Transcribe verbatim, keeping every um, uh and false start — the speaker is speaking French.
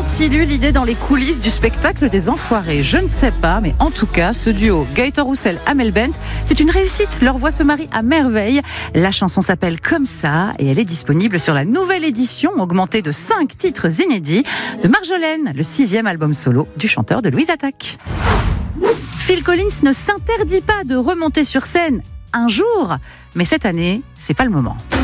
ont-ils eu l'idée dans les coulisses du spectacle des Enfoirés? Je ne sais pas, mais en tout cas, ce duo Gaëtan Roussel, Amel Bent, c'est une réussite. Leur voix se marie à merveille. La chanson s'appelle Comme ça et elle est disponible sur la nouvelle édition augmentée de cinq titres inédits de Marjolaine, le sixième album solo du chanteur de Louise Attaque. Phil Collins ne s'interdit pas de remonter sur scène un jour, mais cette année, c'est pas le moment.